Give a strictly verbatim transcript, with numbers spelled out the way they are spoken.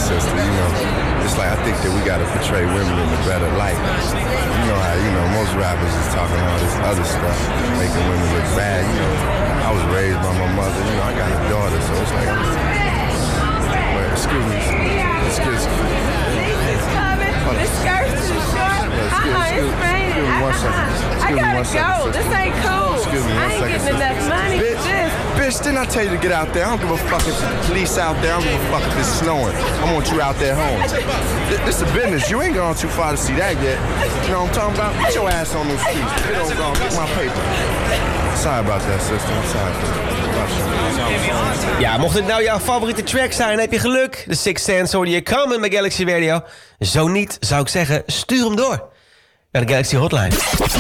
sister, you know. It's like, I think that we gotta portray women in a better light. You know how, you know, most rappers is talking all this other stuff, making women look bad, you know. I was raised by my mother, you know, I got a daughter, so it's like, wait, excuse me, excuse me. The skirt's too short. Uh-uh, it's raining. Excuse me one second. I gotta go. This ain't cool. Excuse me one I ain't second, getting enough sister. money Bitch, for this. bitch, didn't I tell you to get out there? I don't give a fuck if the police out there. I don't give a fuck if it's snowing. I want you out there home. This, this is business. You ain't gone too far to see that yet. You know what I'm talking about? Get your ass on those streets. Get on, go. Get my paper. Sorry about that, sister. I'm sorry. Ja, mocht het nou jouw favoriete track zijn, heb je geluk. De Sixth Sense hoorde je Common bij Galaxy Radio. Zo niet, zou ik zeggen, stuur hem door naar de Galaxy Hotline.